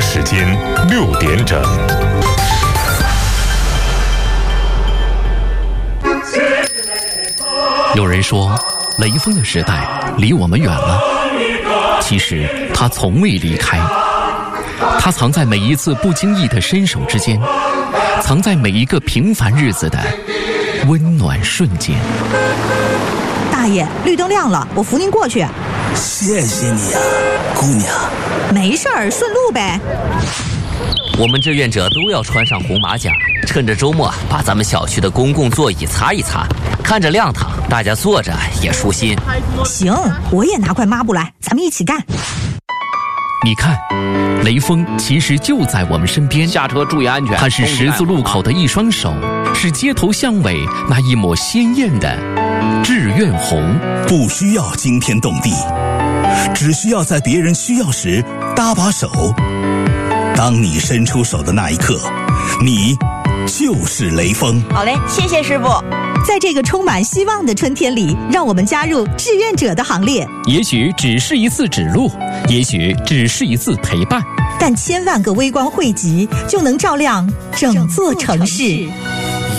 时间6点整。 有人说，雷锋的时代离我们远了，其实他从未离开。他藏在每一次不经意的伸手之间，藏在每一个平凡日子的温暖瞬间。 大爷，绿灯亮了，我扶您过去。 谢谢你啊，姑娘。 没事儿，顺路呗。 我们志愿者都要穿上红马甲，趁着周末把咱们小区的公共座椅擦一擦，看着亮堂，大家坐着也舒心。 行，我也拿块抹布来，咱们一起干。 你看，雷锋其实就在我们身边。 下车注意安全。 他是十字路口的一双手，是街头巷尾那一抹鲜艳的志愿红。 不需要惊天动地，只需要在别人需要时搭把手。当你伸出手的那一刻，你就是雷锋。 好嘞，谢谢师傅。 在这个充满希望的春天里，让我们加入志愿者的行列。 也许只是一次指路，也许只是一次陪伴， 但千万个微光汇集，就能照亮整座城市。